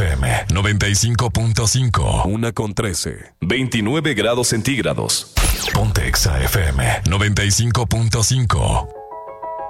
FM 95.5. 1:13. 29 grados centígrados. Ponte Exa FM 95.5.